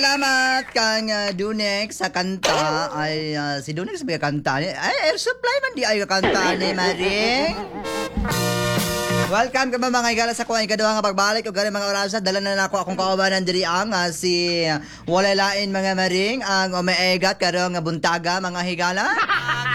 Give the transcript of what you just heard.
salamat kang Dunex sa kanta. Ay, si Dunex may kanta ni. Ay, air supply man di ay kanta ni Maring. Welcome ka ba mga igala sa kuha ikaduha nga pagbalik ug gani mga oras dala na nako akong kaubanan diri ang si walalain mga Maring ang umeegat karong buntaga mga higala.